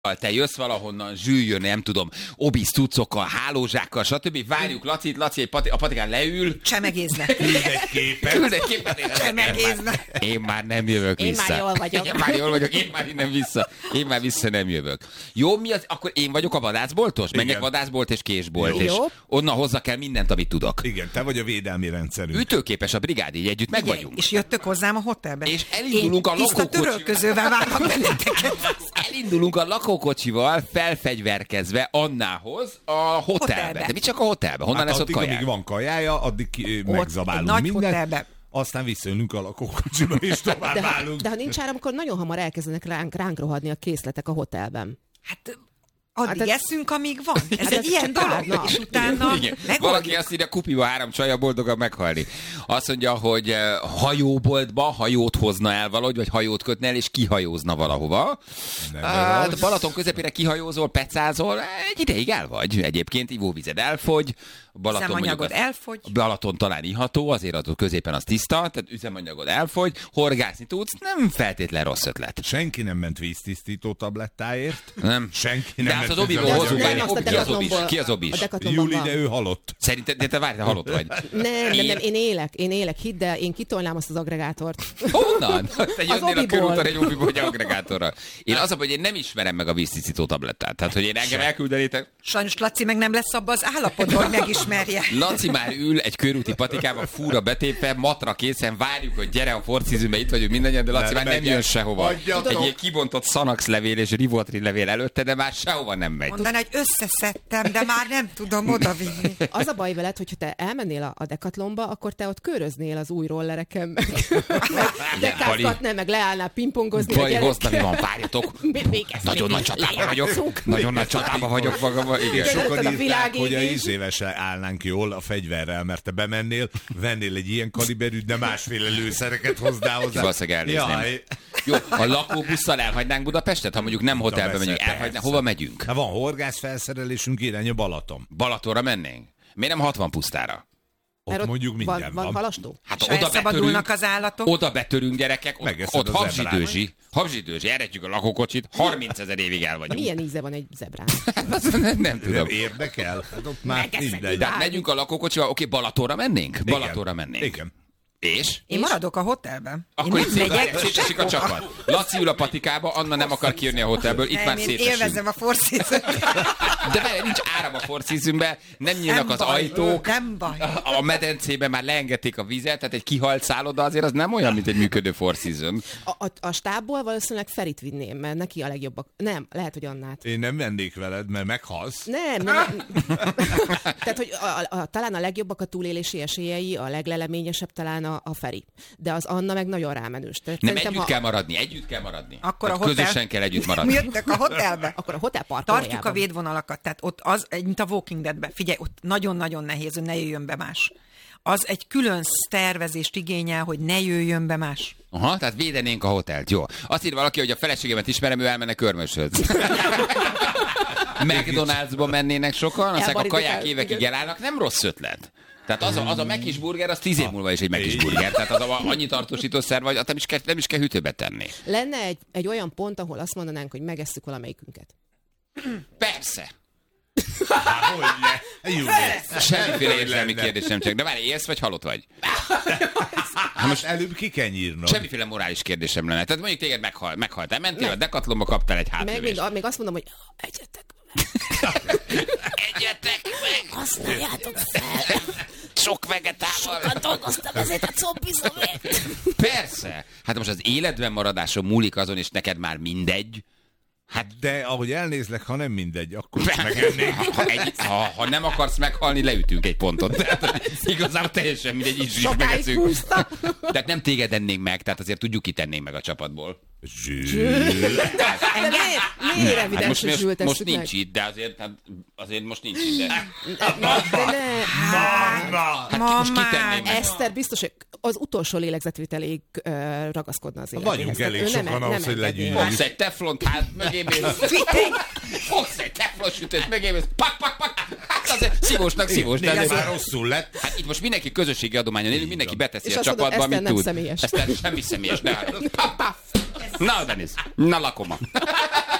te jössz valahonnan, zsűljön, nem tudom, obisz cuccokkal, hálózsákkal, stb. Várjuk Lacit, Laci a patikán leül. Csemegézne. Küld egy képet. Csemegézne. Én már nem jövök vissza. Én már jól vagyok. Én már innen vissza. Én már vissza nem jövök. Jó, mi az? Akkor én vagyok a vadászboltos? Menjek vadászbolt és késbolt, és onnan hozzá kell mindent, amit tudok. Igen, te vagy a védelmi rendszerünk. Ütőképes a brigád, így együtt meg vagyunk. És jöttök hozzám a hotelbe. És elindulunk a lakókocsival. Tiszta törölközővel várnak benneteket. Elindulunk a lakókocsival felfegyverkezve Annához a hotelbe. De mi csak a hotelbe? Honnan lesz ott kajája? Amíg van kajája, addig megzabálunk nagy mindent. Hotelbe. Aztán visszajönünk a lakókocsiba, és tovább állunk. De ha nincs áram, akkor nagyon hamar elkezdenek ránk rohadni a készletek a hotelben. Hát addig eszünk, amíg van. Ez egy ilyen dolog. És utána valaki azt írja, kupiba 3 csaja boldogan meghalni. Azt mondja, hogy hajóboltba hajót hozna el valahogy, vagy hajót kötne el, és kihajózna valahova. Balaton közepére kihajózol, pecázol, egy ideig el vagy. Egyébként ivóvized elfogy. Üzemanyagod elfogy. Balaton talán iható, azért a középen az tiszta, tehát üzemanyagod elfogy, horgászni tudsz, nem feltétlen rossz ötlet. Senki nem ment víztisztító tablettáért. Nem. Senki nem ment. De az Obiból hozunk el. Ki az Obis? Júli, de ő halott. Szerinted, te várj, te halott vagy. Nem, én élek, hidd el, én kitolnám azt az agregátort. Honnan? Te jönnél a körúton egy Obiból, hogy agregátorra. Én az, hogy én nem ismerem meg a víztisztító tablettát. Tehát, hogy én engem elküldenétek. Sajnos Laci meg nem lesz abban az állapotban, hogy megismerje. Laci már ül egy körúti patikában, fúra betépve, matra készen, várjuk, hogy gyere a forcízünkbe, itt vagyunk mindannyian, de Laci már nem jön sehova. Egy ilyen kibontott Xanax levél és Rivotril levél előtte, de már sehova nem megy. Mondaná, hogy összeszedtem, de már nem tudom odavinni. Az a baj veled, hogyha te elmennél a Decathlonba, akkor te ott köröznél az új rollereken, meg dekátgatnál, meg leállnál pingpongozni. Bali, hoztam, mi van, várjatok. Nagyon nagy csatában vagyok. Nagyon nagy csatában vagyok magamban. Sokan írták, hogy a 10 évesre állnánk jól a fegyverrel, mert te bemennél, vennél egy ilyen kaliberűt, de másféle lőszereket hoznál hozzá. Valószínűleg elnézném. Jó, a lakóbusszal elhagynánk Budapestet, ha mondjuk nem hotelbe megyünk, hova megyünk? Ha van horgászfelszerelésünk, irány a Balaton. Balatonra mennénk? Miért nem 60 pusztára? Ott mondjuk minden van. Halastó? Hát szabadulnak az állatok. Oda betörünk, gyerekek, ott habzsidőzsi, eredjük a lakókocsit, 30 000 évig el vagyunk. Milyen íze van egy zebrán? Nem tudom. Nem érdekel? Hát ott már mindegy. De megyünk a lakókocsival, oké, Balatonra mennénk? Balatonra mennénk. Igen. És? Én maradok a hotelben. Akkor itt szétesik a csapat. Laci ül a patikába, Anna nem akar kijönni a hotelből, itt már szétesünk. Én élvezem a Four Seasons. De várj, nincs áram a Four Seasonben, nem nyílnak az ajtók. Nem baj. A medencében már leengedték a vizet, tehát egy kihalt szálloda azért az nem olyan, mint egy működő Four Season. A stábból valószínűleg Ferit vinném, mert neki a legjobbak. Nem, lehet, hogy Annát. Én nem vennék veled, mert meghalsz. Nem. Tehát, hogy talán a legjobbak a túlélési esélyei, a legleleményesebb talán a Feri. De az Anna meg nagyon rámenős. Nem, együtt kell maradni. Akkor a hotel... Közösen kell együtt maradni. Mi jöttök a hotelbe? Akkor a hotel parkolójában. Tartjuk a védvonalakat, tehát ott az, mint a Walking Deadben. Figyelj, ott nagyon-nagyon nehéz, hogy ne jöjjön be más. Az egy külön tervezést igényel, hogy ne jöjjön be más. Aha, tehát védenénk a hotelt. Jó. Azt ír valaki, hogy a feleségemet ismerem, ő elmenne Körmöshöz. McDonald'sba mennének sokan, aztán a kaják évekig elállnak, nem rossz ötlet. Tehát az a Mac-is burger, az 10 év múlva is egy Mac-is burger. Tehát az annyi tartósítószer vagy, nem is kell hűtőbe tenni. Lenne egy olyan pont, ahol azt mondanánk, hogy megesszük valamelyikünket. Persze. Hogyne? Semmiféle érzelmi kérdés nem csak. De várj, élsz vagy halott vagy? Most előbb ki kell nyírnom. Semmiféle morális kérdésem lenne. Tehát mondjuk téged meghaltál. Mentél a Decathlonba, kaptál egy hátlövést. Még azt mondom, hogy egyetek meg. Egyetek meg! Használjátok fel! Sok vegetával! Sokat dolgoztam ezért a combizomért! Persze! Hát most az életben maradáson múlik azon, és neked már mindegy. Hát de ahogy elnézlek, ha nem mindegy, akkor megennék. Ha nem akarsz meghalni, leütünk egy pontot. Tehát igazából teljesen mindegy, így megeszünk. Tehát nem téged ennénk meg, tehát azért tudjuk, ki tennénk meg a csapatból. Miért evidens, hogy Zsült most nincs itt, de azért most nincs itt. Most kitenném meg. Eszter biztos, hogy az utolsó lélegzetvételéig ragaszkodna az életéhez. Vagyunk elég sokan ahhoz, hogy legyünk. Fogsz egy teflont, hát mögé mész. Fogsz egy teflon sütőt, mögé mész. Pak. Hát azért szívós. De ez már rosszul lett. Hát itt most mindenki közösségi adományon élünk, mindenki beteszi és a csapatba, amit tud. Személyes. Eszter semmi személyes. Na, Denis, na lakoma.